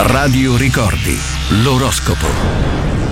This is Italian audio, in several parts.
Radio Ricordi, l'oroscopo.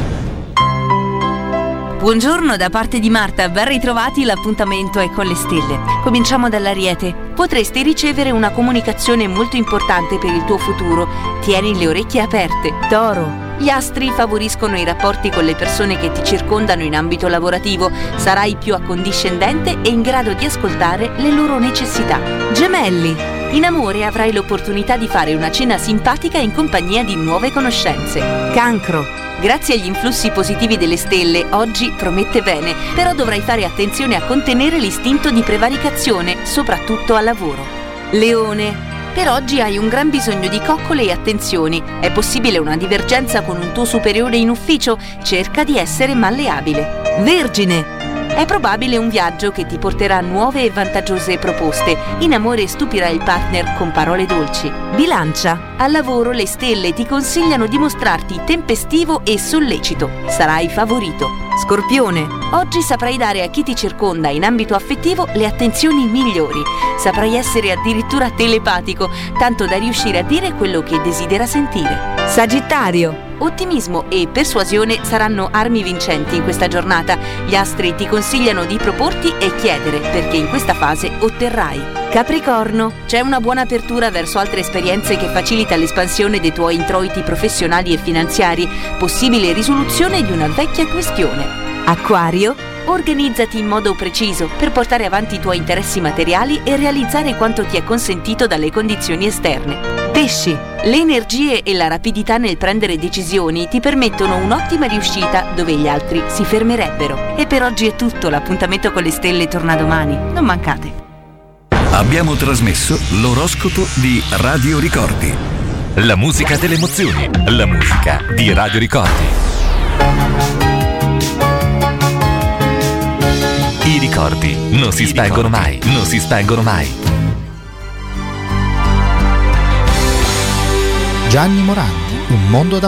Buongiorno da parte di Marta, ben ritrovati, l'appuntamento è con le stelle. Cominciamo dall'Ariete. Potresti ricevere una comunicazione molto importante per il tuo futuro. Tieni le orecchie aperte. Toro. Gli astri favoriscono i rapporti con le persone che ti circondano in ambito lavorativo. Sarai più accondiscendente e in grado di ascoltare le loro necessità. Gemelli. In amore avrai l'opportunità di fare una cena simpatica in compagnia di nuove conoscenze. Cancro. Grazie agli influssi positivi delle stelle, oggi promette bene, però dovrai fare attenzione a contenere l'istinto di prevaricazione, soprattutto al lavoro. Leone. Per oggi hai un gran bisogno di coccole e attenzioni. È possibile una divergenza con un tuo superiore in ufficio? Cerca di essere malleabile. Vergine. È probabile un viaggio che ti porterà nuove e vantaggiose proposte. In amore stupirai il partner con parole dolci. Bilancia. Al lavoro le stelle ti consigliano di mostrarti tempestivo e sollecito. Sarai favorito. Scorpione. Oggi saprai dare a chi ti circonda in ambito affettivo le attenzioni migliori. Saprai essere addirittura telepatico, tanto da riuscire a dire quello che desidera sentire. Sagittario. Ottimismo e persuasione saranno armi vincenti in questa giornata. Gli astri ti consigliano di proporti e chiedere, perché in questa fase otterrai. Capricorno. C'è una buona apertura verso altre esperienze che facilita l'espansione dei tuoi introiti professionali e finanziari. Possibile risoluzione di una vecchia questione. Acquario. Organizzati in modo preciso per portare avanti i tuoi interessi materiali e realizzare quanto ti è consentito dalle condizioni esterne. Pesci. Le energie e la rapidità nel prendere decisioni ti permettono un'ottima riuscita dove gli altri si fermerebbero. E per oggi è tutto, l'appuntamento con le stelle torna domani. Non mancate. Abbiamo trasmesso l'oroscopo di Radio Ricordi. La musica delle emozioni, la musica di Radio Ricordi. I ricordi non si spengono mai, non si spengono mai. Gianni Morandi, un mondo da